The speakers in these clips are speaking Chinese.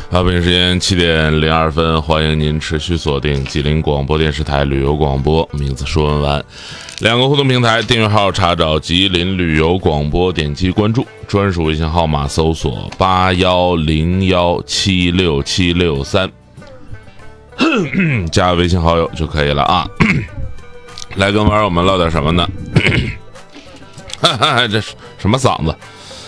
北京时间7:02，欢迎您持续锁定吉林广播电视台旅游广播，名字说文玩。2个互动平台，订阅号查找吉林旅游广播，点击关注，专属微信号码搜索8101767663，加微信好友就可以了啊。来跟玩友们唠点什么呢？这是什么嗓子？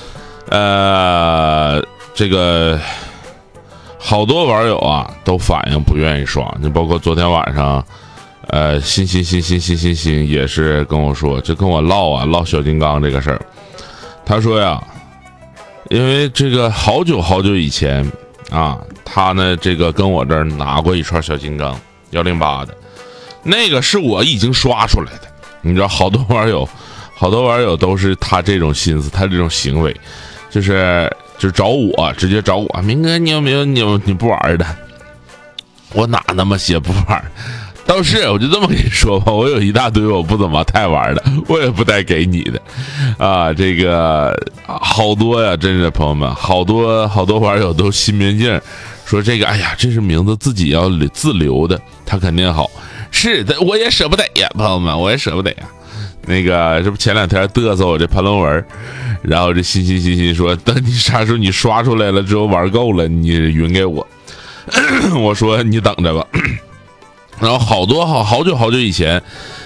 这个好多网友啊都反映不愿意刷，你包括昨天晚上，欣也是跟我说，就跟我唠小金刚这个事儿。他说呀，因为这个好久以前啊，他呢这个跟我这儿拿过一串小金刚108的，那个是我已经刷出来的。你知道，好多网友都是他这种心思，他这种行为，就是找我，直接找我，明哥，你有没有你不玩的？我哪那么些不玩？倒是我就这么跟你说吧，我有一大堆我不怎么太玩的，我也不带给你的啊。这个好多呀，真是朋友们，好多网友都心明镜说这个，哎呀，这是名字自己要自留的，他肯定好。是的，我也舍不得呀，朋友们，我也舍不得呀。那个，这不前2天嘚瑟我这盘龙文，然后这欣说，等你啥时候你刷出来了之后玩够了，你匀给我。我说你等着吧。然后好久以前，